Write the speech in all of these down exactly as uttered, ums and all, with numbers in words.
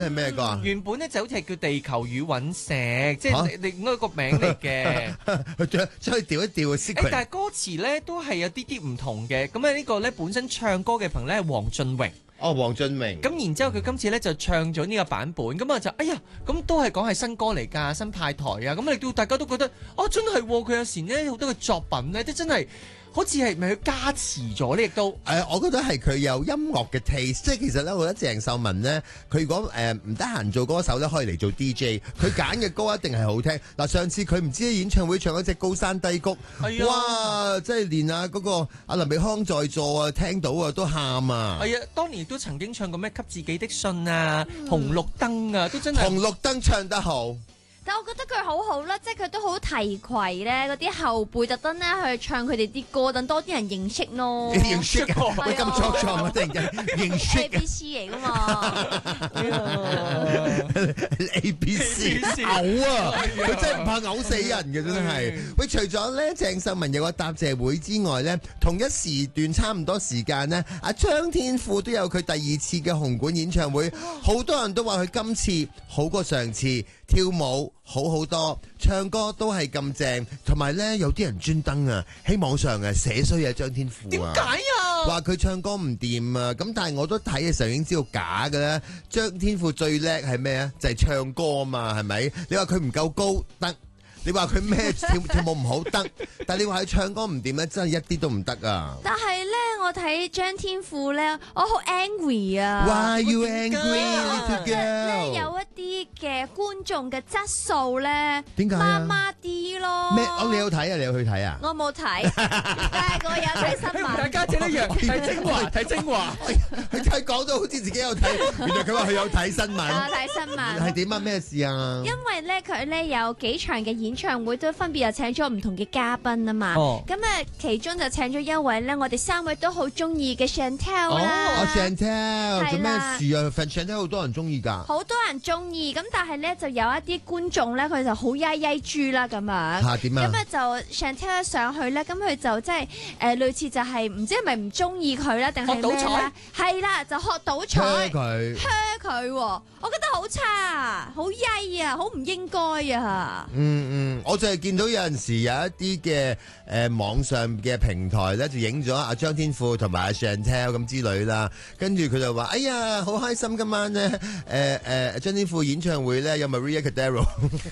係咩歌啊？ 原本咧就好似係叫地球與隕石，即係另外一個名嚟嘅。 佢將將佢調一調嘅 secret。 但係歌詞咧都係有啲啲唔同嘅。咁啊呢個咧本身唱歌嘅朋友咧係黃俊榮。 哦，黃俊榮。 咁然之後佢今次咧就唱咗呢個版本，咁啊就哎呀，咁都係講係新歌嚟㗎，新派台啊，咁令到大家都覺得哦真係，佢有時咧好多嘅作品咧都真係。好似係咪佢加持咗呢？亦都誒，我覺得係佢有音樂嘅 taste，即係其實咧，我覺得鄭秀文咧，佢如果誒唔得閒做歌手咧，可以嚟做 D J，佢揀嘅歌一定係好聽。嗱，上次佢唔知喺演唱會唱嗰隻高山低谷， 係啊， 哇！即係連啊嗰個阿林美康在座啊，聽到啊都喊啊！ 係啊，當年亦都曾經唱過咩給自己的信啊、嗯、紅綠燈啊，都真係紅綠燈唱得好。 但我覺得佢好好啦，即係佢都好提攜咧，嗰啲後輩特登咧去唱佢哋啲歌，等多啲人認識咯。 認識啊！喂，咁錯錯，我突然間認識 A B C 嚟噶嘛 ？A B C 嘔啊！佢真係唔怕嘔死人嘅，真係。喂，除咗咧鄭秀文有個答謝會之外咧，同一時段差唔多時間呢，阿張天賦都有佢第二次嘅紅館演唱會，好多人都話佢今次好過上次。跳舞好好多，唱歌都係咁正，同埋咧有啲人專登啊喺網上啊寫衰啊張天賦啊， 點解啊？ 話佢唱歌唔掂啊，咁但係我都睇嘅時候已經知道假嘅啦。張天賦最叻係咩啊？就係、是、唱歌啊嘛，係咪？你話佢唔夠高得？你話佢咩跳跳舞唔好得，但係你話佢唱歌唔掂咧，真係一啲都唔得啊！ 但係咧，我睇張天賦咧，我好 angry 啊 ！Why you angry, little girl？ 咧有一啲嘅觀眾嘅質素咧， 點解啊？ 麻麻啲咯。 咩？哦，你有睇啊？你有去睇啊？ 我冇睇，但係我有睇新聞。 大家姐一樣睇精華，睇精華。 佢睇講到好似自己有睇，原來佢話佢有睇新聞。 有睇新聞。 係點啊？咩事啊？ 因為咧，佢咧有幾場嘅演唱會都分別又請咗唔同嘅嘉賓啊嘛。哦。咁啊，其中就請咗一位咧，我哋三位都好中意嘅 Chantel 啦。 哦 Chantel 做咩事啊 Chantel 好多人中意㗎。 好多人中意，咁但係咧就有一啲觀眾咧，佢就好曳曳豬啦咁樣。 嚇點啊？ 咁啊就 Chantel 上去咧，咁佢就即係誒類似就係、是、唔知係咪唔中意佢啦，定係咩啦？係啦，就學賭彩。 蝦佢。 蝦佢，我覺得好差，好曳啊，好唔應該啊。 嗯嗯，我就係見到有陣時有一啲嘅誒網上嘅平台咧，就影咗阿張天賦同埋阿 Chantel 咁之類啦，跟住佢就話：哎呀，好開心今晚咧！誒、呃、誒，張天賦演唱會咧有 Maria Cordero。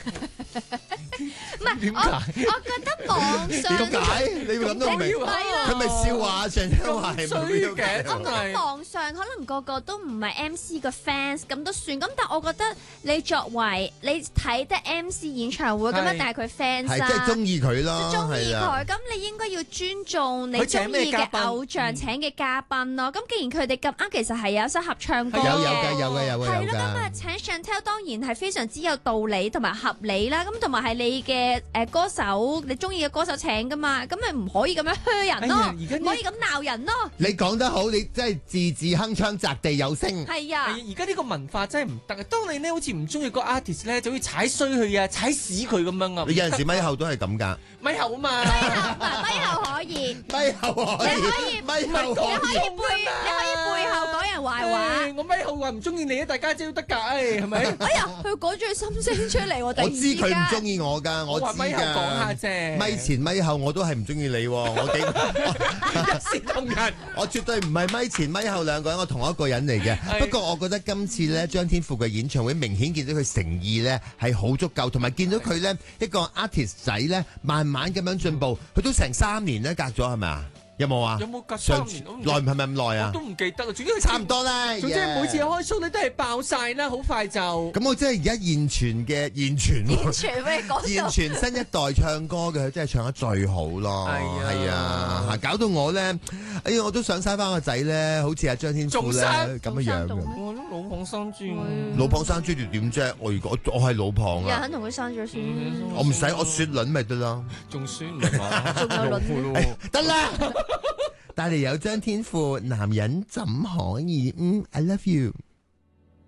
唔係，我我覺得網上點解你會諗到明？佢咪笑話上天話係唔要嘅。 我覺得網上可能個個都唔係 M C 嘅 fans，咁都算。咁但係我覺得你作為你睇得 M C 演唱會，咁一定係佢 fans 係即係中意佢咯， 中意佢。咁你應該要尊重你中意嘅偶像請嘅嘉賓咯。咁既然佢哋咁啱，其實係有首合唱歌嘅， 有有嘅有嘅有嘅。 係咯，咁啊請 Chantel 當然係非常之有道理同埋合理啦。咁同埋係你嘅。誒、呃、歌手你中意嘅歌手請噶嘛，咁咪唔可以咁樣噓人咯，唔、哎、可以咁鬧人咯。你講得好，你真係字字鏗鏘，擲地有聲。 係啊， 而家呢個文化真係唔得啊！當你咧好似唔中意個 artist 咧，就好似踩衰佢啊，踩屎佢咁樣啊！ 你有陣時咪後都係咁㗎。 咪後啊嘛， 咪後咪咪後可以， 咪後可以， 你可以咪後可以， 你可以背，你可以背後講人壞話。 哎、我咪後話唔中意你啊，大家姐都得㗎，誒係咪？ 哎呀，佢講咗佢心聲出嚟，我突然之間。 我知佢唔中意我㗎，我知㗎。 咪後講下啫， 咪前咪後我都係唔中意你喎，我幾一視同仁。 我絕對唔係咪前咪後兩個人，我同一個人嚟嘅。不過我覺得今次咧張天賦嘅演唱會明顯見到佢誠意咧係好足夠，同埋見到佢咧一個 artist 仔咧慢慢咁樣進步，佢都成三年咧隔咗係咪啊？有冇啊？ 有冇隔三年？ 耐係咪咁耐啊？ 我都唔記得啦。總之差唔多啦。 總之每次開 show 咧都係爆晒啦，好快就。 咁我真係而家現存嘅現存， 現存咩講？ 現存新一代唱歌嘅佢真係唱得最好咯。係啊，係啊，嚇搞到我咧，哎呀我都想生翻個仔咧，好似阿張天賦咧咁嘅樣嘅。 我都老蚌生珠， 老蚌生珠條點啫？我如果我係老蚌啊， 有人肯同佢生咗先。 我唔使，我雪卵咪得咯。 仲酸唔係嘛？ 仲有卵咯， 得啦。帶嚟有張天賦，男人怎可以？嗯，I love you。